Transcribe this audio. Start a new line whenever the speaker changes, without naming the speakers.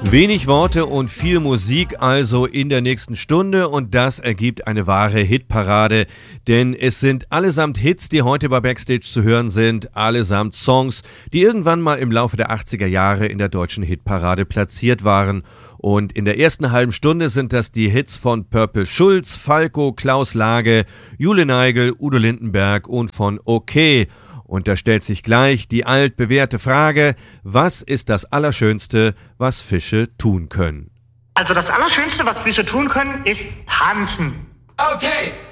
Wenig Worte und viel Musik also in der nächsten Stunde und das ergibt eine wahre Hitparade, denn es sind allesamt Hits, die heute bei Backstage zu hören sind, allesamt Songs, die irgendwann mal im Laufe der 80er Jahre in der deutschen Hitparade platziert waren. Und in der ersten halben Stunde sind das die Hits von Purple Schulz, Falco, Klaus Lage, Jule Neigel, Udo Lindenberg und von OK. Und da stellt sich gleich die altbewährte Frage, was ist das Allerschönste, was Fische tun können?
Also das Allerschönste, was Fische tun können, ist tanzen.
Okay.